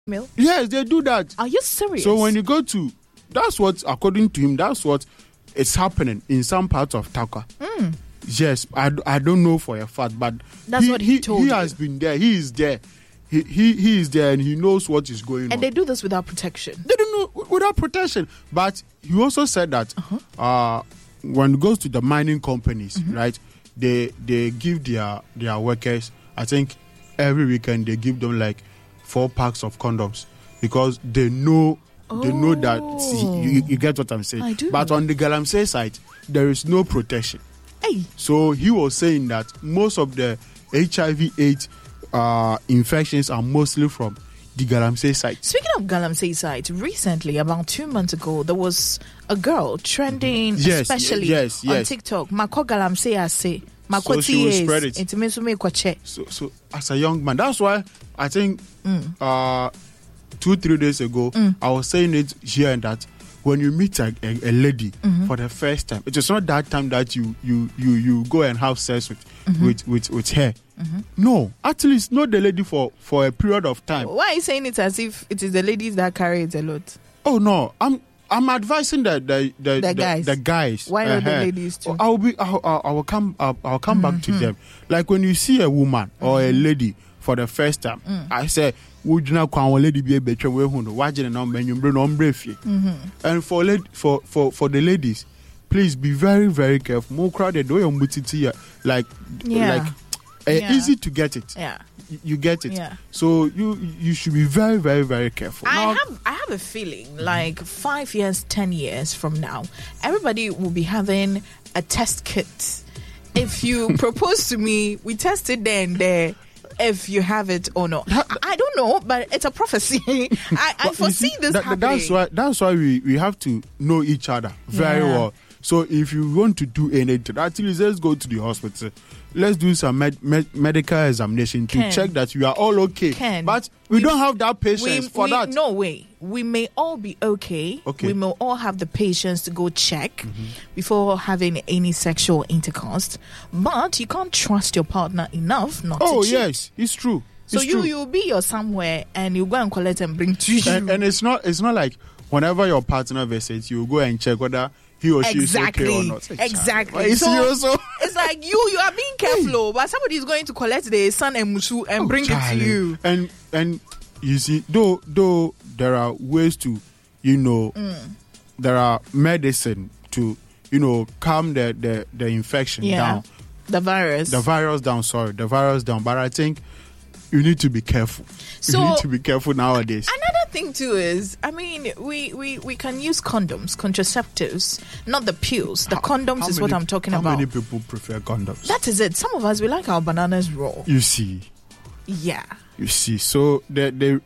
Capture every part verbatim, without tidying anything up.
Milk? Yes, they do that. Are you serious? So when you go to, that's what, according to him, that's what is happening in some parts of Tarkwa. Mm. Yes, I, I don't know for a fact, but that's he, what he, he told He you. has been there. He is there. He, he he is there and he knows what is going and on. And they do this without protection. They don't know without protection. But he also said that uh-huh. uh, when it goes to the mining companies, mm-hmm. right, they they give their their workers, I think every weekend they give them like four packs of condoms because they know oh. they know that see, you, you get what I'm saying. I do. But on the Galamsey side, there is no protection. Hey. So he was saying that most of the H I V AIDS uh, infections are mostly from the Galamsey side. Speaking of Galamsey side, recently, about two months ago, there was a girl trending, yes, especially yes, yes. on TikTok. Mako Galamsey ase. So she will spread it. it. So, so as a young man, that's why I think mm. uh, two, three days ago, mm. I was saying it here and that when you meet a, a, a lady mm-hmm. for the first time, it is not that time that you you you, you go and have sex with mm-hmm. with, with, with her. Mm-hmm. No, actually, it's not the lady for, for a period of time. Why are you saying it as if it is the ladies that carry it a lot? Oh no, I'm I'm advising the the the, the, the guys. The guys. Why not uh-huh. the ladies too? I will be. I will, I will come. I will come mm-hmm. back to them. Like when you see a woman or mm-hmm. a lady for the first time, mm. I say, "Would you not call a lady be a better way home? Watching an umbre, you bring umbre fee." And for lady, for for for the ladies, please be very very careful. More crowded, do you here like yeah. like uh, yeah. easy to get it. Yeah. You get it, yeah. So you you should be very very very careful. I now, have I have a feeling like five years, ten years from now, everybody will be having a test kit. If you propose to me, we test it there and there. If you have it or not, I don't know, but it's a prophecy. I, I foresee see, this that, happening. That's why that's why we, we have to know each other very yeah. well. So if you want to do anything, at least let's go to the hospital. Let's do some med- med- medical examination to Ken. check that you are all okay. Ken. But we, we don't have that patience we, for we, that. No way. We may all be okay. okay. We may all have the patience to go check mm-hmm. before having any sexual intercourse. But you can't trust your partner enough not oh, to cheat. Oh, yes. It's true. So it's you, true. you'll be your somewhere and you go and collect and bring to you. And, and it's not it's not like whenever your partner visits, you go and check whether he or she exactly. is okay or not. Exactly. So, so it's like you you are being careful, but somebody is going to collect the son and musu and oh, bring Charlie. it to you. And and you see, though though there are ways to, you know, mm. there are medicine to, you know, calm the the, the infection yeah. down. The virus. The virus down, sorry. The virus down. But I think you need to be careful. So, you need to be careful nowadays. Another thing too is, I mean, we, we, we can use condoms, contraceptives, not the pills. The how, condoms how is many, what I'm talking how about. How many people prefer condoms? That is it. Some of us, we like our bananas raw. You see. Yeah. You see. So the the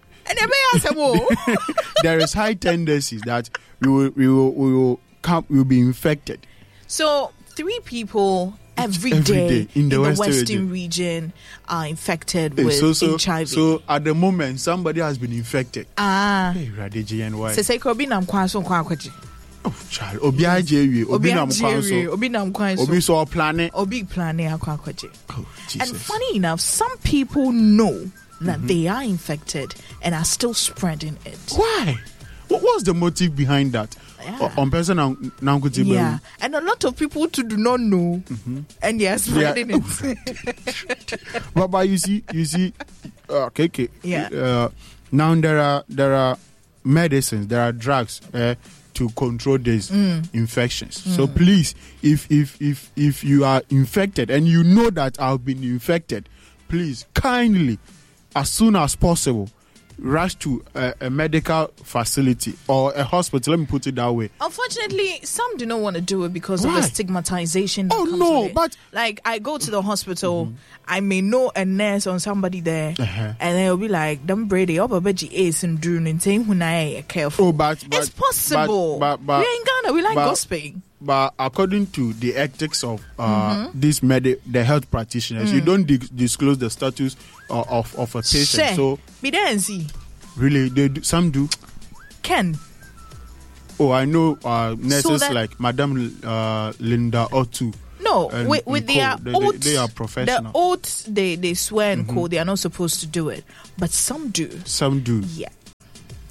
there is high tendencies that we will we will we will come we will be infected. So three people every, every day, day in the, in the Western, Western region are infected hey, with so, so, H I V. So at the moment, somebody has been infected. Ah. Hey, Radiji and why? Se se ko bi nam kwan so kwa kwaji. Oh, child. Obi ajewi. Obi nam kwan so. Obi nam kwan so. Obi so planet. Obi planet akwa kwaji. Oh, Jesus. And funny enough, some people know that mm-hmm. they are infected and are still spreading it. Why? What was the motive behind that? Yeah. On person now yeah, and a lot of people too do not know, mm-hmm. and they are spreading yeah. it. but, but you see, you see, uh, okay, okay. Yeah. Uh, now there are there are medicines, there are drugs uh, to control these mm. infections. Mm. So please, if if if if you are infected and you know that I've been infected, please kindly, as soon as possible, rush to a, a medical facility or a hospital. Let me put it that way. Unfortunately, some do not want to do it because Why? of the stigmatization that oh comes no with it. but like I go to the hospital, mm-hmm. I may know a nurse or somebody there, uh-huh. and they'll be like, "Them Brady, up a beji ace and doing and saying when I careful." Oh, but, but it's possible. But, but, but, we're in Ghana. We like but, gossiping. But according to the ethics of uh, mm-hmm. these med- the health practitioners, mm. you don't di- disclose the status uh, of of a patient. Share. So be there and see. Really, they do, some do. Ken. Oh, I know uh, nurses so that, like Madam uh, Linda Otu. No, with, with their they, oaths, they, they are professional. The oaths they, they swear and mm-hmm. code, they are not supposed to do it. But some do. Some do. Yeah.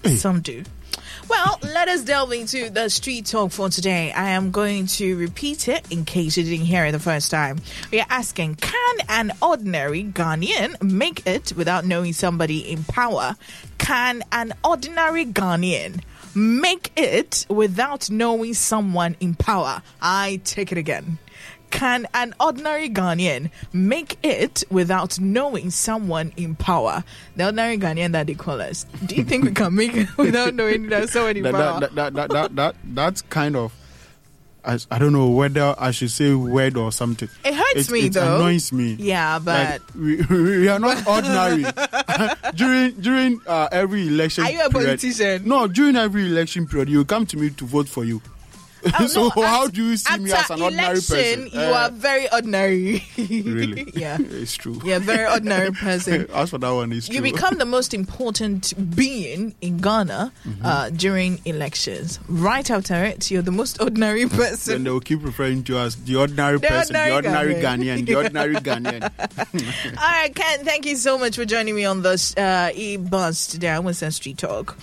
Hey. Some do. Well, let us delve into the street talk for today. I am going to repeat it in case you didn't hear it the first time. We are asking, can an ordinary Ghanaian make it without knowing somebody in power? Can an ordinary Ghanaian make it without knowing someone in power? I take it again. Can an ordinary Ghanaian make it without knowing someone in power? The ordinary Ghanaian that they call us. Do you think we can make it without knowing that someone in that, power? that, that, that, that, that, that's kind of, I, I don't know whether I should say word or something. It hurts it, me it though. It annoys me. Yeah, but like, we, we are not ordinary. during during uh, every election are you a period, politician? No, during every election period, you come to me to vote for you. Oh, so no, how at, do you see me as an ordinary election, person? You uh, are very ordinary. Really? Yeah. It's true. Yeah, very ordinary person. As for that one, it's true. You become the most important being in Ghana mm-hmm. uh, during elections. Right after it, you're the most ordinary person. Then they'll keep referring to us the ordinary the person, ordinary the ordinary Ghanaian. Ghanaian, the ordinary Ghanaian. All right, Ken, thank you so much for joining me on this uh, e-bus today. I want some street talk.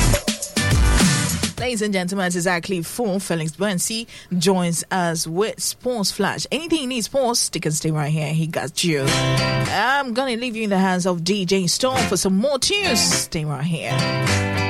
Ladies and gentlemen, it's exactly four. Felix Buensi joins us with Sports Flash. Anything you need sports, stick and stay right here. He got you. I'm going to leave you in the hands of D J Storm for some more tunes. Stay right here.